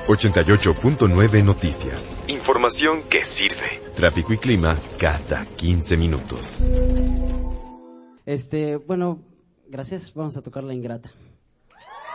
88.9 Noticias. Información que sirve. Tráfico y clima cada 15 minutos. Bueno, gracias. Vamos a tocar La Ingrata.